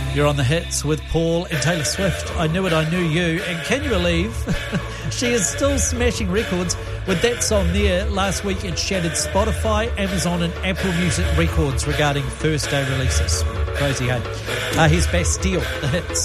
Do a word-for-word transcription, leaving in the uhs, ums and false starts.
You're on the hits with Paul and Taylor Swift. I Knew It, I Knew You. And can you believe she is still smashing records with that song there? Last week it shattered Spotify, Amazon and Apple Music records regarding first day releases. Crazy, hey? Uh, here's Bastille, the hits.